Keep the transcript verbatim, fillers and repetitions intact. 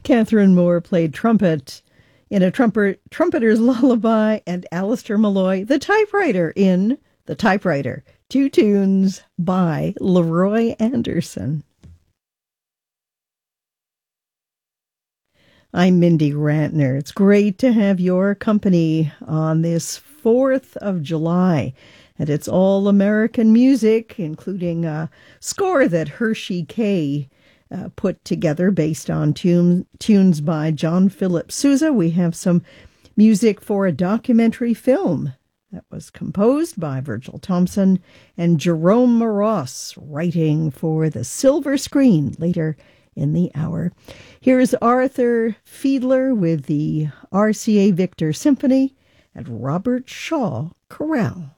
Catherine Moore played trumpet in A Trumper, Trumpeter's Lullaby, and Alistair Malloy, the typewriter, in The Typewriter. Two tunes by Leroy Anderson. I'm Mindy Rantner. It's great to have your company on this fourth of July. And it's all American music, including a score that Hershey K uh, put together based on tune, tunes by John Philip Sousa. We have some music for a documentary film that was composed by Virgil Thompson and Jerome Moross, writing for the silver screen later in the hour. Here's Arthur Fiedler with the R C A Victor Symphony at Robert Shaw Chorale.